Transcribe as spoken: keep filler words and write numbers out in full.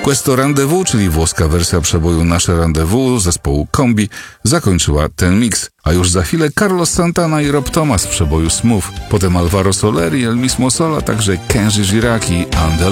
Questo Rendezvous, czyli włoska wersja przeboju Nasze Rendezvous zespołu Kombi, zakończyła ten mix. A już za chwilę Carlos Santana i Rob Thomas z przeboju Smooth, potem Alvaro Soler i El Mismo Sol, a także Kenji Girac i Andel